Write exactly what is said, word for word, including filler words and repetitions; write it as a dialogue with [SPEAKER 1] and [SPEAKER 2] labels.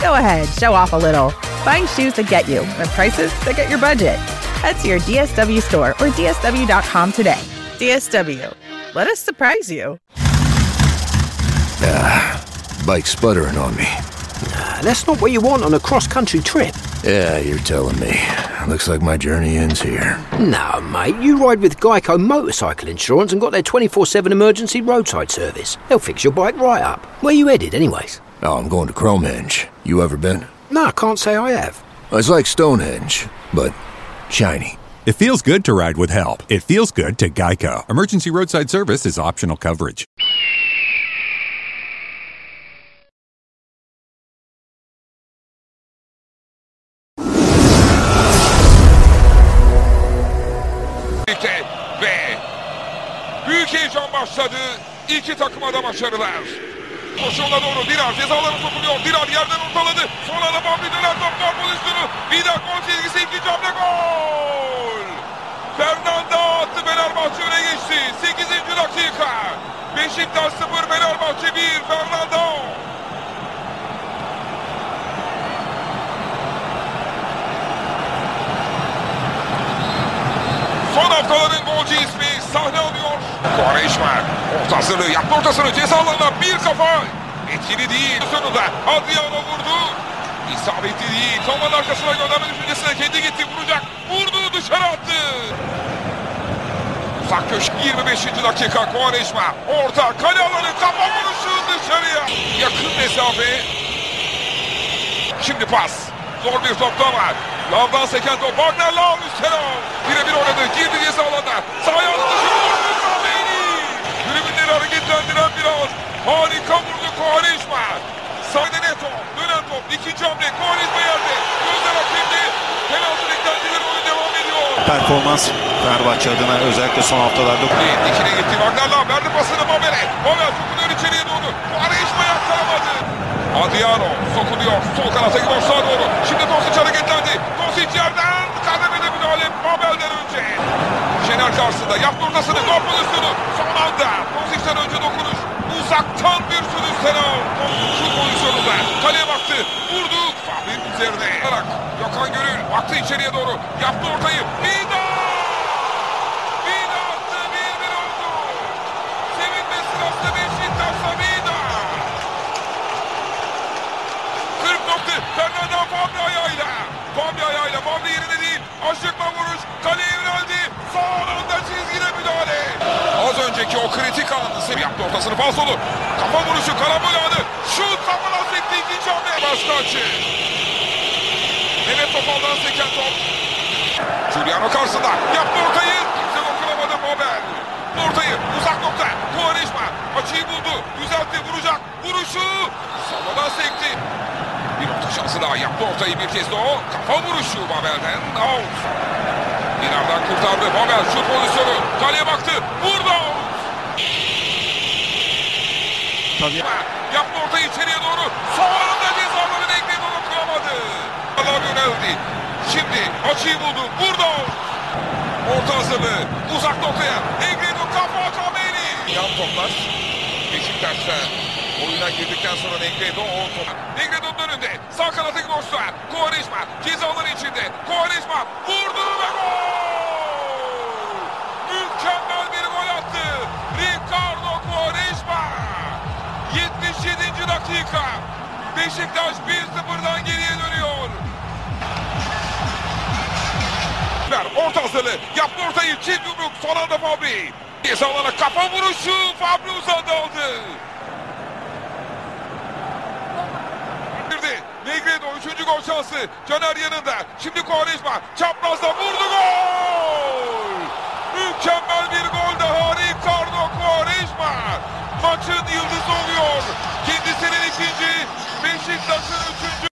[SPEAKER 1] Go ahead, show off a little. Find shoes that get you at prices that get your budget. Head to your D S W store or D S W dot com today. D S W. Let us surprise you.
[SPEAKER 2] Ah, bike's sputtering on me.
[SPEAKER 3] Nah, that's not what you want on a cross-country trip.
[SPEAKER 2] Yeah, you're telling me. Looks like my journey ends here.
[SPEAKER 3] No, mate, you ride with Geico Motorcycle Insurance and got their twenty-four seven emergency roadside service. They'll fix your bike right up. Where you headed, anyways?
[SPEAKER 2] Oh, I'm going to Cromehenge. You ever been?
[SPEAKER 3] No, I can't say I have.
[SPEAKER 2] It's like Stonehenge, but shiny.
[SPEAKER 4] It feels good to ride with help. It feels good to Geico. Emergency roadside service is optional coverage.
[SPEAKER 5] Ve büyük heyecan başladı. İki takıma da başarılar. Koşuğuna doğru Dirar cezaları sokuluyor. Dirar yerden ortaladı. Sonra da Bambi dönen top gol pozisyonu. Vida gol çizgisi, ikinci hamle gol. Fernanda attı, Fenerbahçe öne geçti. sekizinci dakika. Beşiktaş sıfır, Fenerbahçe bir. Fernanda. Son haftaların golcü ismi sahne alıyor. Quaresma orta hazırlığı yaptı, ortasını ceza alanına bir kafa. Etkili değil. Sonunda Adriano vurdu. İsabetli değil. Tomanın arkasına gönderme düşüncesine kendi gitti. Vuracak. Vurdu, dışarı attı. Uzak köşe yirmi beşinci dakika. Quaresma orta kale alanı, kafa vuruşu dışarıya. Yakın mesafe. Şimdi pas. Zor bir topta var. Lav'dan seken top. Wagner Lav üstten al. Birebir oynadı. Girdi ceza alanına. Sağ ayağını dışarı vurdu. Kameni. Tribünleri hareketlendiren biraz. Harika vurdu Quaresma. Sağda Neto. Dönen top. İkinci hamle. Quaresma yerde. Gözler hakemde. Penaltı beklentileri, oyun devam ediyor.
[SPEAKER 6] Performans Fenerbahçe adına özellikle son haftalarda.
[SPEAKER 5] İkine gitti. Wagner Lav verdi pasını Mabel'e. Mabel sokuluyor içeriye doğru. Quaresma yakkalamadı. Adriano sokuluyor. Sol kanata gibi boşluğa doğru. Şimdi Tosic hareketlendi. Tosic yerden kademede müdahale Mabel'den önce. Şener karşısında yaptı ortasını. Gol pozisyonu. Son anda Tosic'ten önce dokunuş. Uzaktan bir sürüş Senal. Şu pozisyonunda kaleye baktı. Vurdu. Fahri'nin üzerine. Gökhan Gönül baktı içeriye doğru. Yaptı ortayı. Vida! Vida attı. bir bir oldu. Sevinme sırasında Beşiktaş'ta Vida. kırk nokta. Fernanda Fabri ayağıyla. Fabri ayağıyla. Fabri yerine değil. Aşıkla vuruş. Kaleye yöneldi. Son anda çizgide müdahale. Az önceki o kritik anı yaptı ortasını. Falsolu. Kafa vuruşu. Karambol anı. Şut kafadan sekti. İkinci hamle. Başka açı. Mehmet Topal'dan seken top. Giuliano karşısında. Yaptı ortayı. Kimse dokunamadı Mabel. Ortayı. Uzak nokta. Quaresma. Açıyı buldu. Düzeltti. Vuracak. Vuruşu. Savadan sekti. Bir orta şansı daha. Yaptı ortayı bir kez de o. Kafa vuruşu Mabel'den. Out. Dinar'dan kurtardı. Mabel şut pozisyonu. Kaleye baktı. Vurdu. Tabii. Yaptı ortayı içeriye doğru. Son anda cezaları Negri dokunamadı. Allah yöneldi. Şimdi açıyı buldu. Vurdu. Orta hazırlığı. Uzak noktaya. Negri'nin kafa Kameni. Yan toplar. Beşiktaş'ta oyuna girdikten sonra Negredo o top. Negredo'nun önünde. Sağ kanatı boşluğa. Quaresma cezaları içinde. Quaresma vurdu ve gol! Mükemmel bir gol attı. Ricardo Quaresma. yetmiş yedinci dakika. Beşiktaş bir sıfırdan geriye dönüyor. Orta hazırlığı. Yaptı ortayı. Çift yumruk. Son anda Fabri. Ceza alana kafa vuruşu. Fabri uzandı aldı. Negredo üçüncü gol şansı. Caner yanında. Şimdi Quaresma çaprazda vurdu, gol! Mükemmel bir